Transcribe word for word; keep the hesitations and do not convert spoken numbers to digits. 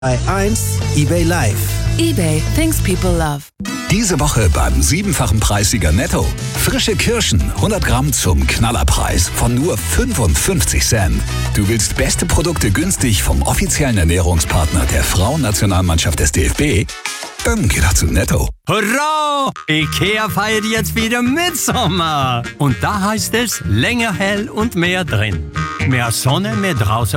Bei eins eBay Live. eBay, things people love. Diese Woche beim siebenfachen Preissieger Netto. Frische Kirschen, hundert Gramm zum Knallerpreis von nur fünfundfünfzig Cent. Du willst beste Produkte günstig vom offiziellen Ernährungspartner der Frauennationalmannschaft des D F B? Dann geh doch zu Netto. Hurra! IKEA feiert jetzt wieder Mitsommer. Und da heißt es länger hell und mehr drin. Mehr Sonne, mehr draußen.